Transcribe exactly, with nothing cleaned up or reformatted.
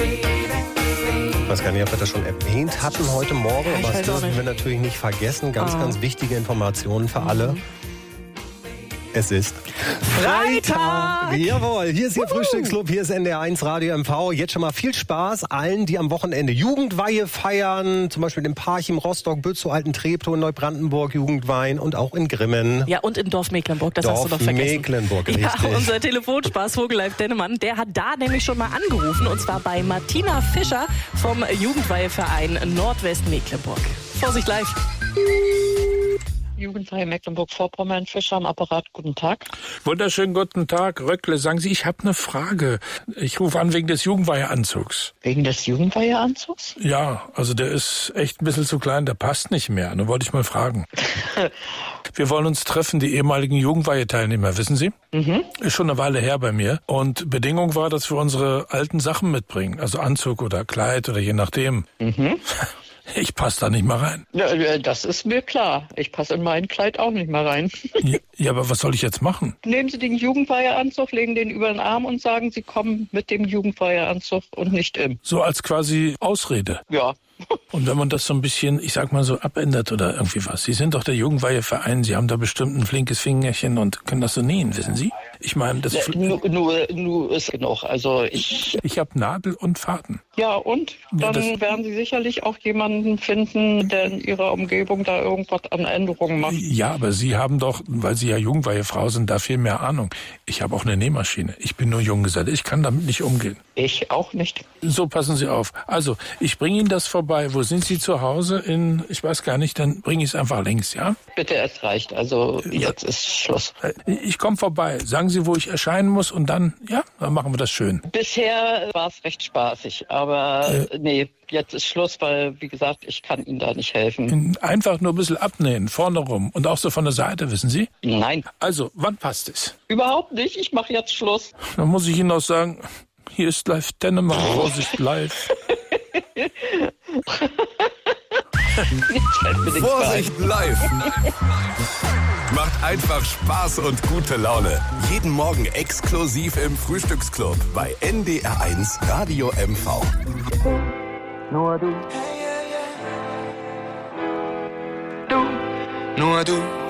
Ich weiß gar nicht, ob wir das schon erwähnt hatten heute Morgen, Ja, aber das dürfen wir natürlich nicht vergessen. Ganz, ah. ganz wichtige Informationen für alle. Mhm. Es ist Freitag! Jawohl, hier ist Ihr Frühstücksclub, hier ist N D R eins Radio M V. Jetzt schon mal viel Spaß allen, die am Wochenende Jugendweihe feiern. Zum Beispiel in Parchim, Rostock, Bützow, Alten-Treptow, in Neubrandenburg, Jugendweihen und auch in Grimmen. Ja, und in Dorf Mecklenburg, das Dorf hast du doch vergessen. Mecklenburg, richtig. Ja, unser Telefonspaß Vogelleib Dennemann, der hat da nämlich schon mal angerufen. Und zwar bei Martina Fischer vom Jugendweiheverein Nordwest Mecklenburg. Vorsicht live. Jugendweihe Mecklenburg-Vorpommern, Fischer am Apparat. Guten Tag. Wunderschönen guten Tag, Röckle. Sagen Sie, ich habe eine Frage. Ich rufe an wegen des Jugendweiheanzugs. Wegen des Jugendweiheanzugs? Ja, also der ist echt ein bisschen zu klein, der passt nicht mehr. Da wollte ich mal fragen. Wir wollen uns treffen, die ehemaligen Jugendweihe-Teilnehmer, wissen Sie? Mhm. Ist schon eine Weile her bei mir. Und Bedingung war, dass wir unsere alten Sachen mitbringen. Also Anzug oder Kleid oder je nachdem. Mhm. Ich passe da nicht mal rein. Ja, das ist mir klar. Ich passe in mein Kleid auch nicht mal rein. Ja, ja, aber was soll ich jetzt machen? Nehmen Sie den Jugendweiheanzug, legen den über den Arm und sagen, Sie kommen mit dem Jugendweiheanzug und nicht im. So als quasi Ausrede? Ja. Und wenn man das so ein bisschen, ich sag mal so, abändert oder irgendwie was. Sie sind doch der Jugendweiheverein, Sie haben da bestimmt ein flinkes Fingerchen und können das so nähen, wissen Sie? Ich meine, das ist... Nur, nur, nur ist genug, also ich... Ich habe Nadel und Faden. Ja, und? Ja, dann werden Sie sicherlich auch jemanden finden, der in Ihrer Umgebung da irgendwas an Änderungen macht. Ja, aber Sie haben doch, weil Sie ja Jugendweihefrau sind, da viel mehr Ahnung. Ich habe auch eine Nähmaschine. Ich bin nur Junggeselle. Ich kann damit nicht umgehen. Ich auch nicht. So, passen Sie auf. Also, ich bringe Ihnen das vorbei. Wo sind Sie zu Hause? In, ich weiß gar nicht, dann bringe ich es einfach links, ja? Bitte, es reicht. Also, jetzt ja. ist Schluss. Ich komme vorbei. Sagen Sie, wo ich erscheinen muss und dann, ja, dann machen wir das schön. Bisher war es recht spaßig, aber äh, nee, jetzt ist Schluss, weil, wie gesagt, ich kann Ihnen da nicht helfen. Einfach nur ein bisschen abnähen, vorne rum und auch so von der Seite, wissen Sie? Nein. Also, wann passt es? Überhaupt nicht. Ich mache jetzt Schluss. Dann muss ich Ihnen auch sagen, hier ist live Dennemann, Vorsicht live. Vorsicht live! Macht einfach Spaß und gute Laune. Jeden Morgen exklusiv im Frühstücksclub bei N D R eins Radio M V. Nur du. Du. Nur du.